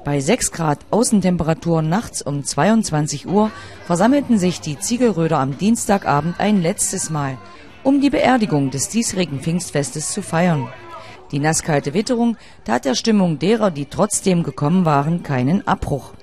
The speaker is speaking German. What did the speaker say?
Bei 6 Grad Außentemperatur nachts um 22 Uhr versammelten sich die Ziegelröder am Dienstagabend ein letztes Mal, um die Beerdigung des diesjährigen Pfingstfestes zu feiern. Die nasskalte Witterung tat der Stimmung derer, die trotzdem gekommen waren, keinen Abbruch.